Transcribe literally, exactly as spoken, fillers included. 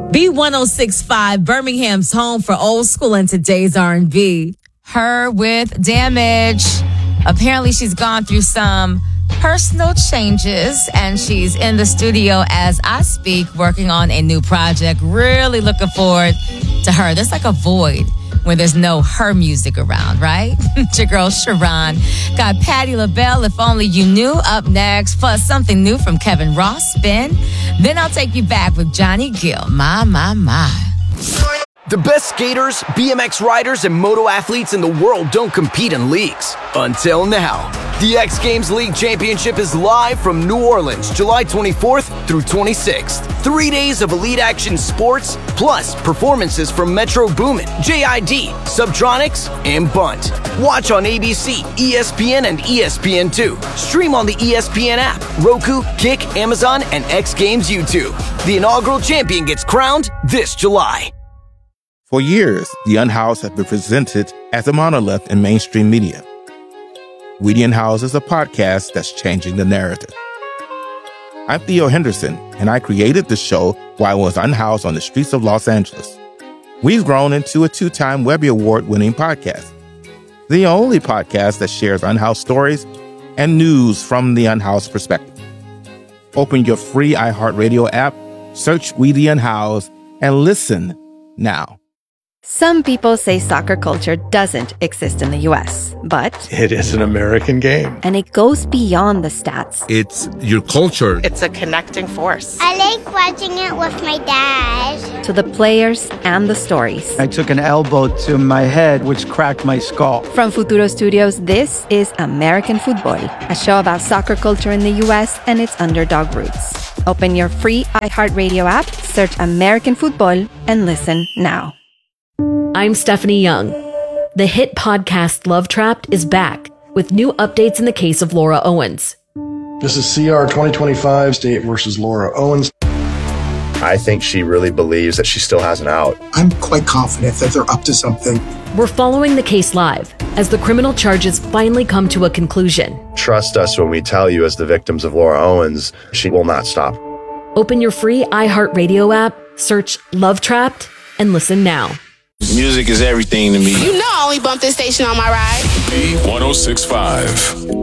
B one oh six point five, Birmingham's home for old school and today's R and B. Her with Damage. Apparently she's gone through some personal changes and she's in the studio as I speak working on a new project. Really looking forward to her. There's like a void when there's no her music around, right? It's your girl Sharon. Got Patti LaBelle, If Only You Knew, up next. Plus something new from Kevin Ross, Spin. Then I'll take you back with Johnny Gill. My, my, my. The best skaters, B M X riders, and moto athletes in the world don't compete in leagues. Until now. The X Games League Championship is live from New Orleans, July twenty-fourth through twenty-sixth. Three days of elite action sports, plus performances from Metro Boomin, J I D, Subtronics, and Bunt. Watch on A B C, E S P N, and E S P N two. Stream on the E S P N app, Roku, Kick, Amazon, and X Games YouTube. The inaugural champion gets crowned this July. For years, The Unhoused have been presented as a monolith in mainstream media. We The Unhoused is a podcast that's changing the narrative. I'm Theo Henderson, and I created the show while I was unhoused on the streets of Los Angeles. We've grown into a two-time Webby Award-winning podcast, the only podcast that shares unhoused stories and news from the unhoused perspective. Open your free iHeartRadio app, search We The Unhoused, and listen now. Some people say soccer culture doesn't exist in the U S, but it is an American game. And it goes beyond the stats. It's your culture. It's a connecting force. I like watching it with my dad. To the players and the stories. I took an elbow to my head, which cracked my skull. From Futuro Studios, this is American Football, a show about soccer culture in the U S and its underdog roots. Open your free iHeartRadio app, search American Football, and listen now. I'm Stephanie Young. The hit podcast Love Trapped is back with new updates in the case of Laura Owens. This is C R twenty twenty-five, State versus Laura Owens. I think she really believes that she still has an out. I'm quite confident that they're up to something. We're following the case live as the criminal charges finally come to a conclusion. Trust us when we tell you, as the victims of Laura Owens, she will not stop. Open your free iHeartRadio app, search Love Trapped, and listen now. Music is everything to me. You know I only bump this station on my ride. B one oh six point five.